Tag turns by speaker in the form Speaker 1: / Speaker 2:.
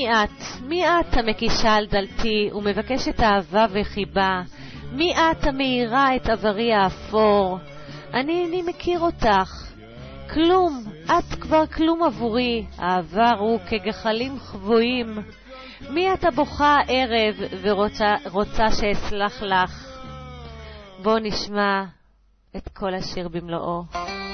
Speaker 1: מי את המקישה על דלתי ומבקשת אהבה וחיבה? מי את המאירה את עברי האפור? אני איני מכיר אותך. כלום, את כבר כלום עבורי, העבר הוא כגחלים חבויים. מי את הבוכה הערב ורוצה שאסלח לך? בוא נשמע את כל השיר במלואו.